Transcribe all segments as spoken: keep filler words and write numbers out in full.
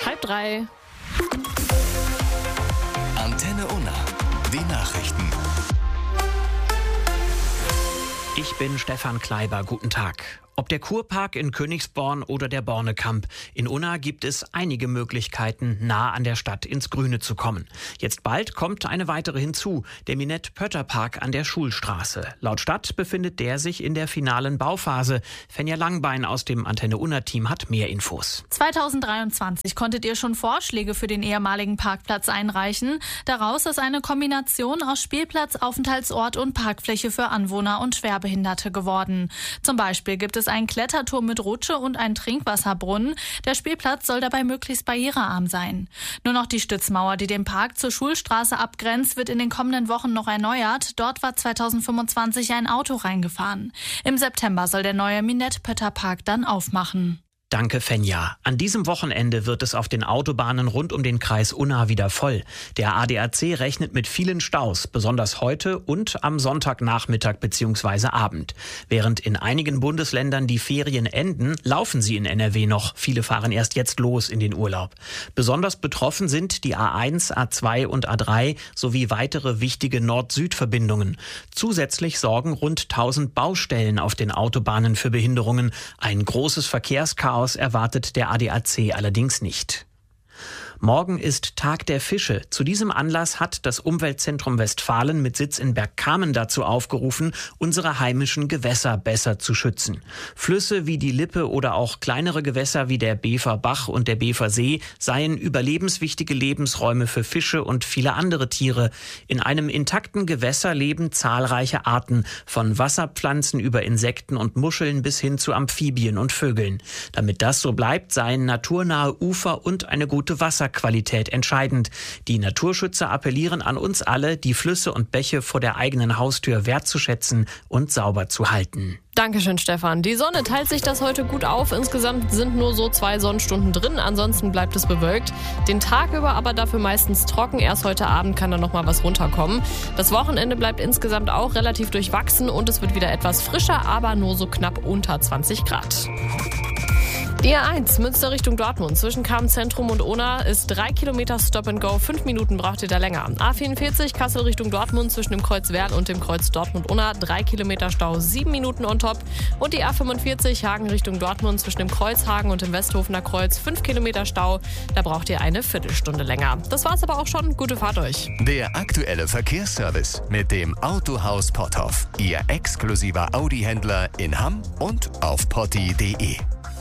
halb drei. Antenne Unna, die Nachrichten. Ich bin Stefan Kleiber, guten Tag. Ob der Kurpark in Königsborn oder der Bornekamp, in Unna gibt es einige Möglichkeiten, nah an der Stadt ins Grüne zu kommen. Jetzt bald kommt eine weitere hinzu, der Minette-Pötter-Park an der Schulstraße. Laut Stadt befindet der sich in der finalen Bauphase. Fenja Langbein aus dem Antenne Unna-Team hat mehr Infos. zweitausenddreiundzwanzig konntet ihr schon Vorschläge für den ehemaligen Parkplatz einreichen. Daraus ist eine Kombination aus Spielplatz, Aufenthaltsort und Parkfläche für Anwohner und Schwerbehinderte geworden. Zum Beispiel gibt es einen Kletterturm mit Rutsche und einen Trinkwasserbrunnen. Der Spielplatz soll dabei möglichst barrierearm sein. Nur noch die Stützmauer, die den Park zur Schulstraße abgrenzt, wird in den kommenden Wochen noch erneuert. Dort war zweitausendfünfundzwanzig ein Auto reingefahren. Im September soll der neue Minette-Pötter-Park dann aufmachen. Danke, Fenja. An diesem Wochenende wird es auf den Autobahnen rund um den Kreis Unna wieder voll. Der A D A C rechnet mit vielen Staus, besonders heute und am Sonntagnachmittag bzw. Abend. Während in einigen Bundesländern die Ferien enden, laufen sie in N R W noch. Viele fahren erst jetzt los in den Urlaub. Besonders betroffen sind die A eins, A zwei und A drei sowie weitere wichtige Nord-Süd-Verbindungen. Zusätzlich sorgen rund tausend Baustellen auf den Autobahnen für Behinderungen. Ein großes Verkehrschaos erwartet der A D A C allerdings nicht. Morgen ist Tag der Fische. Zu diesem Anlass hat das Umweltzentrum Westfalen mit Sitz in Bergkamen dazu aufgerufen, unsere heimischen Gewässer besser zu schützen. Flüsse wie die Lippe oder auch kleinere Gewässer wie der Beverbach und der Beversee seien überlebenswichtige Lebensräume für Fische und viele andere Tiere. In einem intakten Gewässer leben zahlreiche Arten, von Wasserpflanzen über Insekten und Muscheln bis hin zu Amphibien und Vögeln. Damit das so bleibt, seien naturnahe Ufer und eine gute Wasserqualität entscheidend. Die Naturschützer appellieren an uns alle, die Flüsse und Bäche vor der eigenen Haustür wertzuschätzen und sauber zu halten. Dankeschön, Stefan. Die Sonne teilt sich das heute gut auf. Insgesamt sind nur so zwei Sonnenstunden drin. Ansonsten bleibt es bewölkt. Den Tag über aber dafür meistens trocken. Erst heute Abend kann da noch mal was runterkommen. Das Wochenende bleibt insgesamt auch relativ durchwachsen und es wird wieder etwas frischer, aber nur so knapp unter zwanzig Grad. Die A eins, Münster Richtung Dortmund, zwischen Kamen-Zentrum und Unna ist drei Kilometer Stop and Go. Fünf Minuten braucht ihr da länger. A vierundvierzig, Kassel Richtung Dortmund, zwischen dem Kreuz Werl und dem Kreuz Dortmund-Unna, drei Kilometer Stau, sieben Minuten on top. Und die A fünfundvierzig, Hagen Richtung Dortmund, zwischen dem Kreuz Hagen und dem Westhofener Kreuz, fünf Kilometer Stau. Da braucht ihr eine Viertelstunde länger. Das war's aber auch schon. Gute Fahrt euch. Der aktuelle Verkehrsservice mit dem Autohaus Potthoff. Ihr exklusiver Audi-Händler in Hamm und auf potti punkt de.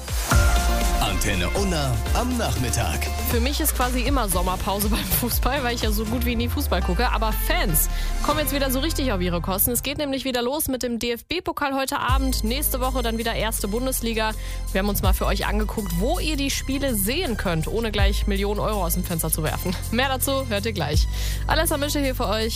Antenne Unna am Nachmittag. Für mich ist quasi immer Sommerpause beim Fußball, weil ich ja so gut wie nie Fußball gucke. Aber Fans kommen jetzt wieder so richtig auf ihre Kosten. Es geht nämlich wieder los mit dem D F B-Pokal heute Abend. Nächste Woche dann wieder erste Bundesliga. Wir haben uns mal für euch angeguckt, wo ihr die Spiele sehen könnt, ohne gleich Millionen Euro aus dem Fenster zu werfen. Mehr dazu hört ihr gleich. Alessa Mische hier für euch.